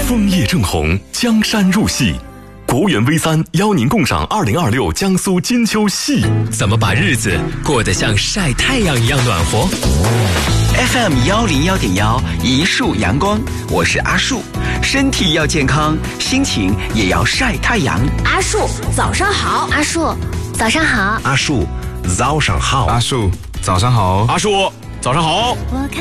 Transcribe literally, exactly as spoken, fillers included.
枫叶正红，江山入戏。国务院 V 三邀您共赏二零二六江苏金秋戏。 怎么把日子过得像晒太阳一样暖和 ？F M 幺零幺点幺一树阳光，我是阿树。身体要健康，心情也要晒太阳。 阿树，早上好。 阿树，早上好。 阿树，早上好。 阿树，早上好。 阿树，早上好。